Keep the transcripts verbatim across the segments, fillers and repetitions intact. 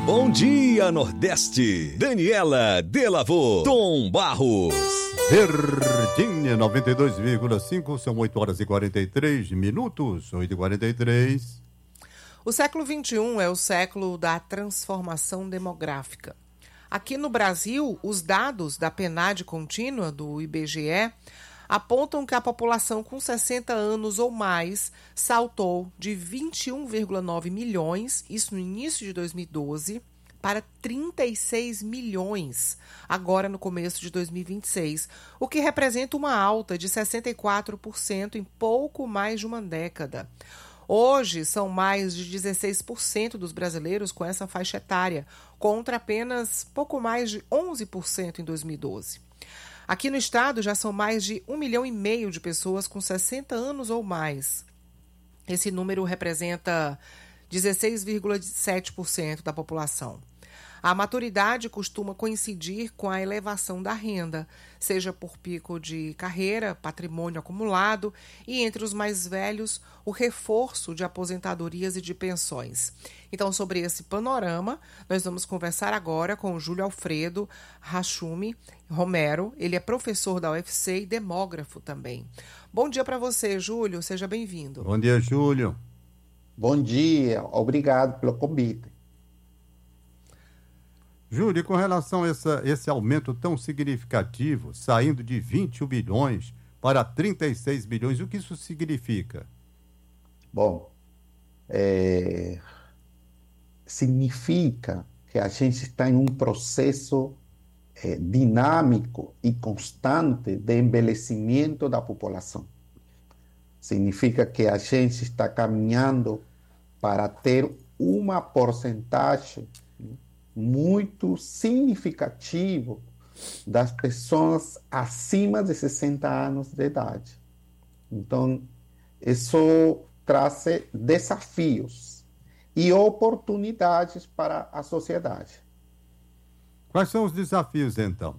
Bom dia, Nordeste. Daniela Delavô, Tom Barros. Verdinha noventa e dois vírgula cinco, são oito horas e quarenta e três minutos, oito e quarenta e três. O século vinte e um é o século da transformação demográfica. Aqui no Brasil, os dados da PNAD contínua do I B G E apontam que a população com sessenta anos ou mais saltou de vinte e um vírgula nove milhões, isso no início de dois mil e doze, para trinta e seis milhões, agora no começo de dois mil e vinte e seis, o que representa uma alta de sessenta e quatro por cento em pouco mais de uma década. Hoje, são mais de dezesseis por cento dos brasileiros com essa faixa etária, contra apenas pouco mais de onze por cento em dois mil e doze. Aqui no estado já são mais de um milhão e meio de pessoas com sessenta anos ou mais. Esse número representa dezesseis vírgula sete por cento da população. A maturidade costuma coincidir com a elevação da renda, seja por pico de carreira, patrimônio acumulado e, entre os mais velhos, o reforço de aposentadorias e de pensões. Então, sobre esse panorama, nós vamos conversar agora com o Júlio Alfredo Rachumi Romero. Ele é professor da U F C e demógrafo também. Bom dia para você, Júlio. Seja bem-vindo. Bom dia, Júlio. Bom dia. Obrigado pelo convite. Júlio, com relação a essa, esse aumento tão significativo, saindo de vinte e um bilhões para trinta e seis bilhões, o que isso significa? Bom, é... significa que a gente está em um processo é, dinâmico e constante de envelhecimento da população. Significa que a gente está caminhando para ter uma porcentagem muito significativo das pessoas acima de sessenta anos de idade. Então, isso traz desafios e oportunidades para a sociedade. Quais são os desafios, então?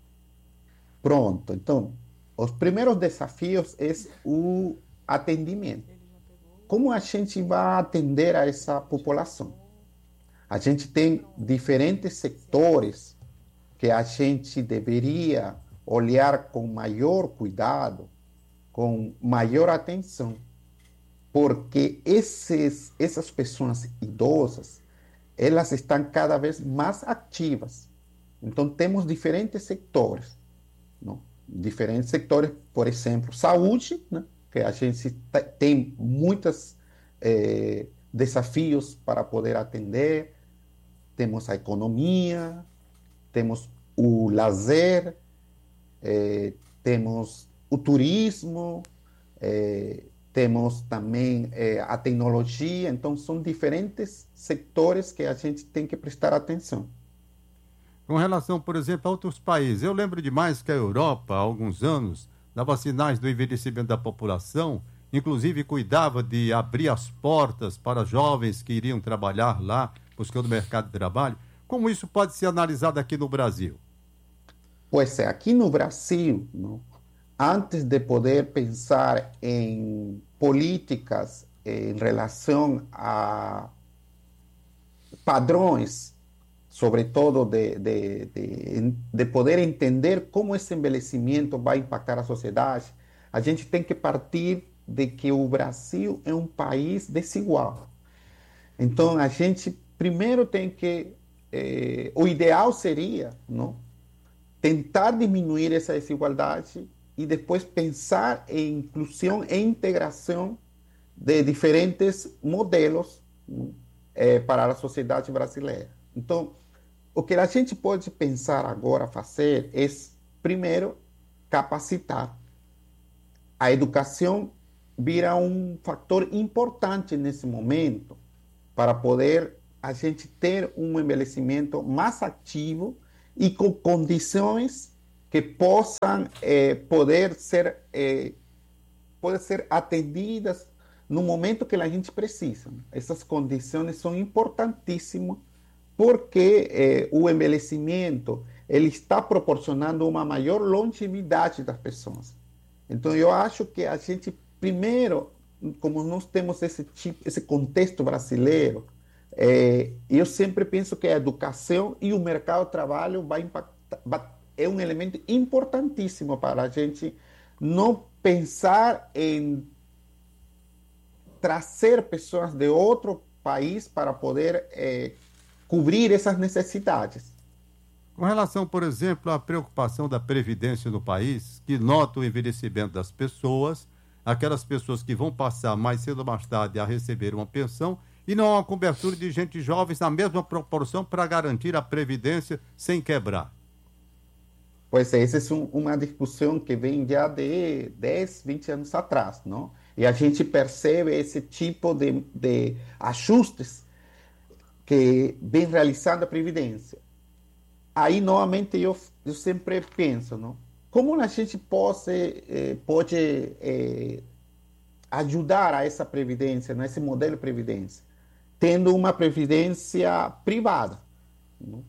Pronto. Então, os primeiros desafios é o atendimento. Como a gente vai atender a essa população? A gente tem diferentes setores que a gente deveria olhar com maior cuidado, com maior atenção, porque esses, essas pessoas idosas, elas estão cada vez mais ativas. Então, temos diferentes setores, não? Diferentes setores, por exemplo, saúde, né? Que a gente tem muitos eh, desafios para poder atender. Temos a economia, temos o lazer, eh, temos o turismo, eh, temos também eh, a tecnologia. Então, são diferentes setores que a gente tem que prestar atenção. Com relação, por exemplo, a outros países, eu lembro demais que a Europa, há alguns anos, dava sinais do envelhecimento da população, inclusive cuidava de abrir as portas para jovens que iriam trabalhar lá, buscando mercado de trabalho. Como isso pode ser analisado aqui no Brasil? Pois é, aqui no Brasil, não? Antes de poder pensar em políticas em relação a padrões, sobretudo de, de, de, de poder entender como esse envelhecimento vai impactar a sociedade, a gente tem que partir de que o Brasil é um país desigual. Então, a gente primeiro tem que, eh, o ideal seria, não, tentar diminuir essa desigualdade e depois pensar em inclusão e integração de diferentes modelos, não, eh, para a sociedade brasileira. Então, o que a gente pode pensar agora fazer é, primeiro, capacitar. A educação vira um fator importante nesse momento para poder a gente ter um envelhecimento mais ativo e com condições que possam eh, poder ser eh, poder ser atendidas no momento que a gente precisa. Essas condições são importantíssimas porque eh, o envelhecimento ele está proporcionando uma maior longevidade das pessoas. Então, eu acho que a gente, primeiro, como nós temos esse tipo, esse contexto brasileiro, É, eu sempre penso que a educação e o mercado de trabalho vai impactar, vai- é um elemento importantíssimo para a gente não pensar em trazer pessoas de outro país para poder é, cobrir essas necessidades. Com relação, por exemplo, à preocupação da Previdência no país, que nota o envelhecimento das pessoas, aquelas pessoas que vão passar mais cedo ou mais tarde a receber uma pensão e não há uma cobertura de gente jovens na mesma proporção para garantir a Previdência sem quebrar. Pois é, essa é um- uma discussão que vem já de dez, vinte anos atrás, não? E a gente percebe esse tipo de, de ajustes que vem realizando a Previdência. Aí, novamente, eu, eu sempre penso, não? Como a gente pode, eh, pode eh, ajudar a essa Previdência, nesse modelo de Previdência, tendo uma Previdência privada, não?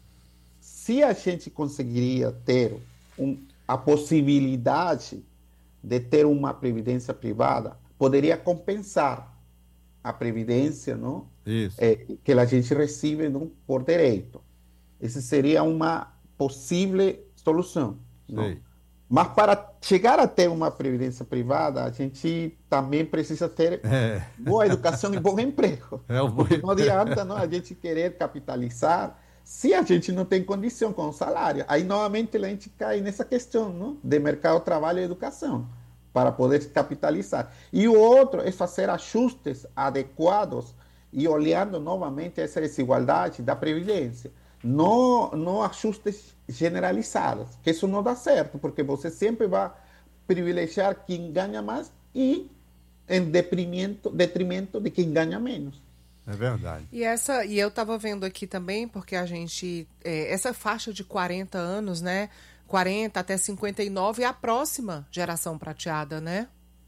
Se a gente conseguiria ter um, a possibilidade de ter uma previdência privada, poderia compensar a previdência, não? Isso, É, que a gente recebe, não, por direito. Essa seria uma possível solução, não? sei. Mas para chegar a ter uma previdência privada, a gente também precisa ter É, boa educação e bom emprego. é o bom Porque não adianta, não, a gente querer capitalizar se a gente não tem condição com o salário. Aí, novamente, a gente cai nessa questão, não? De mercado, trabalho e educação, para poder capitalizar. E o outro é fazer ajustes adequados e olhando novamente essa desigualdade da Previdência. Não, não ajustes generalizados, que isso não dá certo, porque você sempre vai privilegiar quem ganha mais e em detrimento, detrimento de quem ganha menos. é verdade. E essa, e eu estava vendo aqui também, porque a gente, é, essa faixa de quarenta anos, né? quarenta até cinquenta e nove é a próxima geração prateada, né?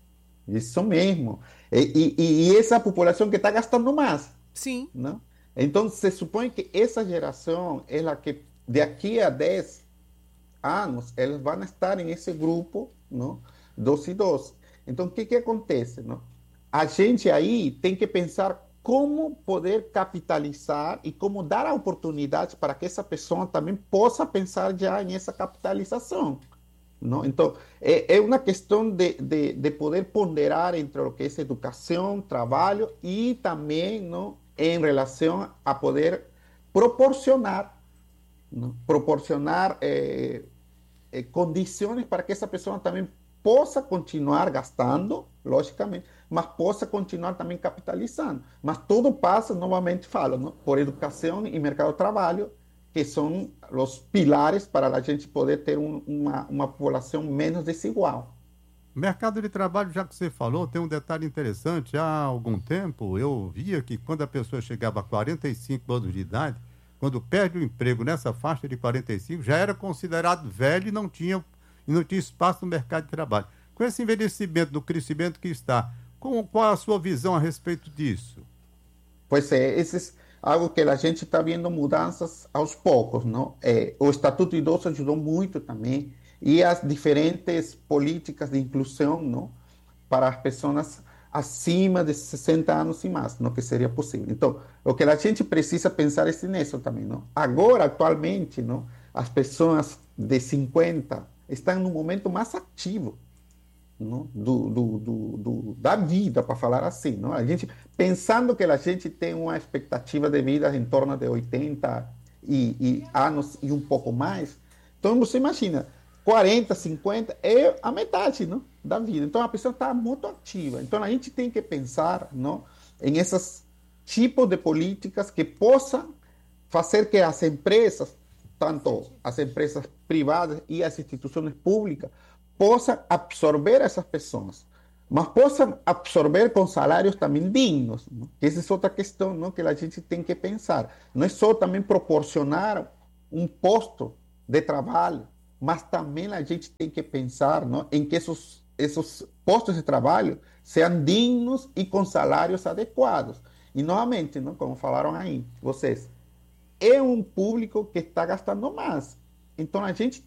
Isso mesmo. E, e, e essa população que está gastando mais, Sim. não? Então, se supõe que essa geração é a que, de aqui a dez anos, eles vão estar nesse grupo, não? Dos idosos. Então, o que, que acontece, não? A gente aí tem que pensar como poder capitalizar e como dar a oportunidade para que essa pessoa também possa pensar já nessa capitalização, não? Então, é, é uma questão de, de, de poder ponderar entre o que é educação, trabalho e também, não, em relação a poder proporcionar, não? Proporcionar eh, eh, condições para que essa pessoa também possa continuar gastando, logicamente, mas possa continuar também capitalizando. Mas tudo passa, novamente falo, não? Por educação e mercado de trabalho, que são os pilares para a gente poder ter um, uma, uma população menos desigual. Mercado de trabalho, já que você falou, tem um detalhe interessante. Há algum tempo eu via que quando a pessoa chegava a quarenta e cinco anos de idade, quando perde o emprego nessa faixa de quarenta e cinco, já era considerado velho e não tinha, e não tinha espaço no mercado de trabalho. Com esse envelhecimento, do crescimento que está, com, qual a sua visão a respeito disso? Pois é, esse é algo que a gente está vendo mudanças aos poucos, não? É, o Estatuto do Idoso ajudou muito também, e as diferentes políticas de inclusão, não? Para as pessoas acima de sessenta anos e mais, não? Que seria possível. Então, o que a gente precisa pensar é nisso também, não? Agora, atualmente, não? As pessoas de cinquenta estão no momento mais ativo, não? Do, do, do, do, da vida, para falar assim, não? A gente, pensando que a gente tem uma expectativa de vida em torno de oitenta e, e anos e um pouco mais, então você imagina, quarenta, cinquenta é a metade, não? Da vida. Então a pessoa está muito ativa. Então a gente tem que pensar, não? Em esses tipos de políticas que possam fazer que as empresas, tanto as empresas privadas e as instituições públicas, possam absorver essas pessoas, mas possam absorver com salários também dignos, não? Essa é outra questão, não? Que a gente tem que pensar. Não é só também proporcionar um posto de trabalho, mas também a gente tem que pensar, não? Em que esses, esses postos de trabalho sejam dignos e com salários adequados. E, novamente, não? Como falaram aí vocês, é um público que está gastando mais. Então, a gente